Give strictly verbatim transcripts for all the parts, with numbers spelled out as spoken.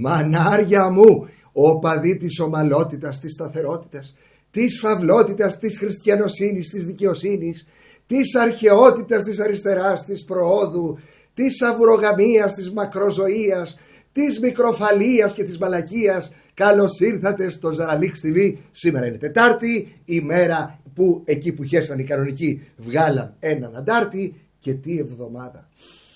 Μανάρια μου, οπαδοί της ομαλότητας, της σταθερότητας, της φαυλότητας, της χριστιανοσύνης, της δικαιοσύνης, της αρχαιότητας, της αριστεράς, της προόδου, της αυρογαμίας, της μακροζωίας, της μικροφαλίας και της μαλακίας. Καλώς ήρθατε στο Ζαραλίξ τι βι. Σήμερα είναι Τετάρτη, ημέρα που εκεί που χέσαν οι κανονικοί βγάλαν έναν αντάρτη. Και τι εβδομάδα.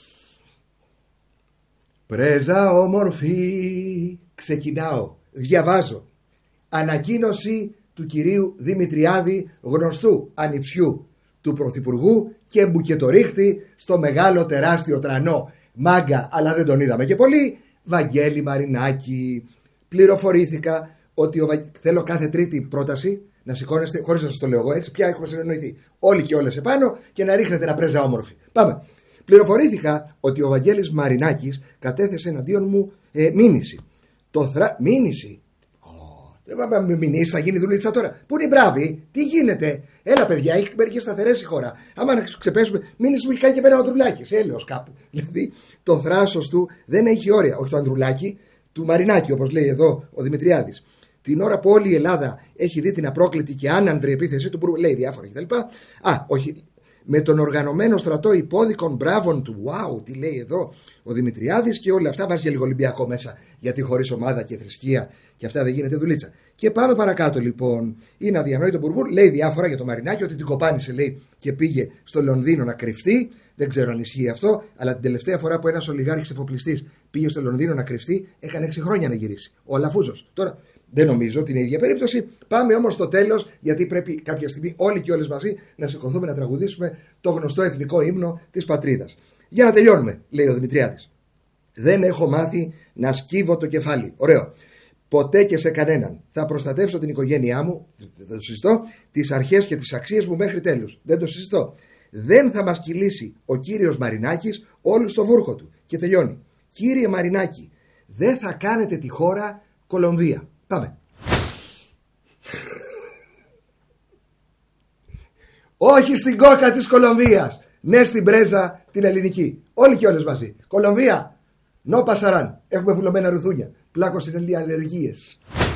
Πρέζα όμορφη, ξεκινάω, διαβάζω. Ανακοίνωση του κυρίου Δημητριάδη, γνωστού ανιψιού του Πρωθυπουργού και μπουκετορίχτη στο μεγάλο τεράστιο τρανό. Μάγκα, αλλά δεν τον είδαμε και πολύ. Βαγγέλη Μαρινάκη. Πληροφορήθηκα ότι ο Βα... θέλω κάθε Τρίτη πρόταση να σηκώνεστε, χωρίς να σας το λέω εγώ έτσι, πια έχουμε συνεννοηθεί όλοι και όλες επάνω και να ρίχνετε ένα πρέζα όμορφη. Πάμε. Πληροφορήθηκα ότι ο Βαγγέλης Μαρινάκης κατέθεσε εναντίον μου ε, μήνυση. Το θρα... Μήνυση. Δεν πάμε με μηνύσει, θα γίνει δουλίτσα τώρα. Πού είναι η μπράβη, τι γίνεται. Έλα, παιδιά, έχει μερικές σταθερές η χώρα. Άμα να ξεπέσουμε, μήνυση μου έχει κάνει και εμένα ο Ανδρουλάκης. Έλεος κάπου. Δηλαδή το θράσος του δεν έχει όρια. Όχι το Ανδρουλάκη, του Μαρινάκη, όπως λέει εδώ ο Δημητριάδης. Την ώρα που όλη η Ελλάδα έχει δει την απρόκλητη και άνανδρη επίθεση του, λέει διάφορα κτλ. Α, όχι. Με τον οργανωμένο στρατό υπόδικων μπράβων του. Wow, τι λέει εδώ ο Δημητριάδης και όλα αυτά. Βάζει και λίγο Ολυμπιακό μέσα. Γιατί χωρίς ομάδα και θρησκεία και αυτά δεν γίνεται δουλίτσα. Και πάμε παρακάτω λοιπόν. Είναι αδιανόητο μπουρμπούρ. Λέει διάφορα για το Μαρινάκη ότι την κοπάνισε λέει και πήγε στο Λονδίνο να κρυφτεί. Δεν ξέρω αν ισχύει αυτό. Αλλά την τελευταία φορά που ένας ολιγάρχης εφοπλιστής πήγε στο Λονδίνο να κρυφτεί έκανε έξι χρόνια να γυρίσει. Ο Αλαφούζος. Τώρα. Δεν νομίζω την ίδια περίπτωση. Πάμε όμως στο τέλος, γιατί πρέπει κάποια στιγμή όλοι και όλες μαζί να σηκωθούμε να τραγουδήσουμε το γνωστό εθνικό ύμνο της πατρίδας. Για να τελειώνουμε, λέει ο Δημητριάδης. Δεν έχω μάθει να σκύβω το κεφάλι. Ωραίο. Ποτέ και σε κανέναν. Θα προστατεύσω την οικογένειά μου, δεν το συζητώ, τις αρχές και τις αξίες μου μέχρι τέλους. Δεν το συζητώ. Δεν θα μας κυλήσει ο κύριος Μαρινάκης όλους στο βούρκο του. Και τελειώνει. Κύριε Μαρινάκη, δεν θα κάνετε τη χώρα Κολομβία. Πάμε. Όχι στην κόκα της Κολομβίας. Ναι στην πρέζα την ελληνική. Όλοι και όλες μαζί. Κολομβία. Νο πασαράν. Έχουμε βουλωμένα ρουθούνια. Πλάκος είναι αλλεργίες.